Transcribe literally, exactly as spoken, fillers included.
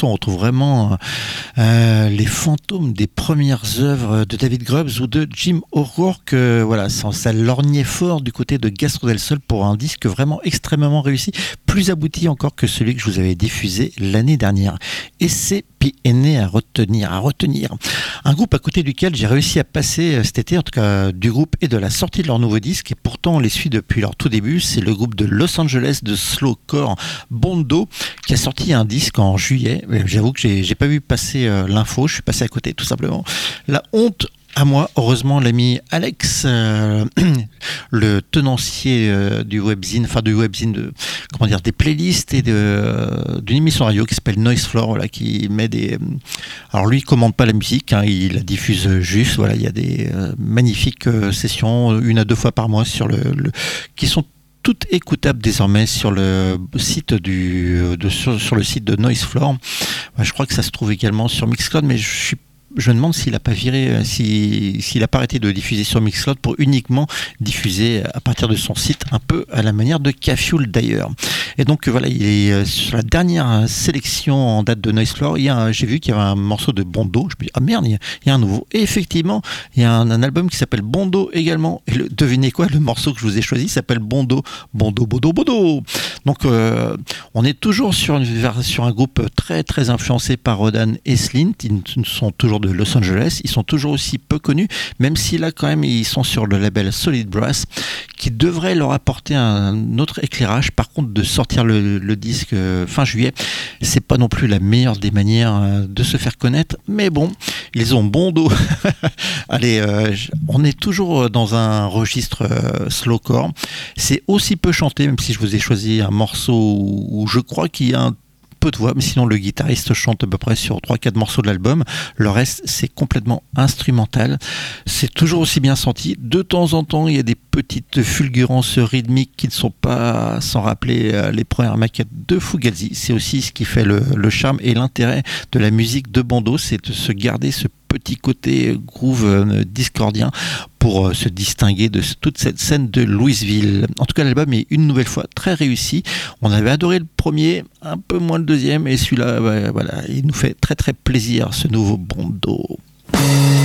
morceau, on retrouve vraiment euh, les fantômes des premières œuvres de David Grubbs ou de Jim O'Rourke. Euh, voilà, ça, ça lorgnait fort du côté de Gastro del Sol pour un disque vraiment extrêmement réussi, plus abouti encore que celui que je vous avais diffusé l'année dernière. Et c'est P N A à retenir, à retenir. Un groupe à côté duquel j'ai réussi à passer cet été, en tout cas du groupe et de la sortie de leur nouveau disque, et pourtant on les suit depuis leur tout début, c'est le groupe de Los Angeles de slowcore Bondo, qui a sorti un disque en juillet. J'avoue que j'ai, j'ai pas vu passer euh, l'info, je suis passé à côté tout simplement. La honte à moi, heureusement, l'ami Alex, euh, le tenancier euh, du webzine, enfin du webzine de, comment dire, des playlists et de, euh, d'une émission radio qui s'appelle Noise Floor, voilà, qui met des, alors lui il commande pas la musique, hein, il la diffuse juste, voilà, il y a des euh, magnifiques euh, sessions, une à deux fois par mois sur le, le qui sont toutes écoutables désormais sur le site du, de, sur, sur le site de Noise Floor. Je crois que ça se trouve également sur Mixcloud, mais je suis Je me demande s'il n'a pas viré, si, s'il a pas arrêté de diffuser sur Mixcloud pour uniquement diffuser à partir de son site, un peu à la manière de K-Fuel d'ailleurs. Et donc voilà, il est sur la dernière sélection en date de Noise Floor. Il y a un, j'ai vu qu'il y avait un morceau de Bondo. Je me dis, ah merde, il y a, il y a un nouveau. Et effectivement, il y a un, un album qui s'appelle Bondo également. Et le, devinez quoi, le morceau que je vous ai choisi s'appelle Bondo. Bondo, Bondo, Bondo. Donc euh, on est toujours sur, une, sur un groupe très très influencé par Rodan et Slint. Ils sont toujours de Los Angeles, ils sont toujours aussi peu connus, même si là quand même ils sont sur le label Solid Brass, qui devrait leur apporter un autre éclairage. Par contre, de sortir le, le disque fin juillet, c'est pas non plus la meilleure des manières de se faire connaître, mais bon, ils ont bon dos. Allez, euh, on est toujours dans un registre euh, slowcore, c'est aussi peu chanté, même si je vous ai choisi un morceau où je crois qu'il y a un peu de voix, mais sinon le guitariste chante à peu près sur trois quatre morceaux de l'album. Le reste, c'est complètement instrumental. C'est toujours aussi bien senti. De temps en temps, il y a des petites fulgurances rythmiques qui ne sont pas sans rappeler les premières maquettes de Fugazi. C'est aussi ce qui fait le, le charme et l'intérêt de la musique de Bondo, c'est de se garder ce petit côté groove discordien pour se distinguer de toute cette scène de Louisville. En tout cas, l'album est une nouvelle fois très réussi. On avait adoré le premier, un peu moins le deuxième, et celui-là, bah, voilà, il nous fait très très plaisir, ce nouveau Bondo.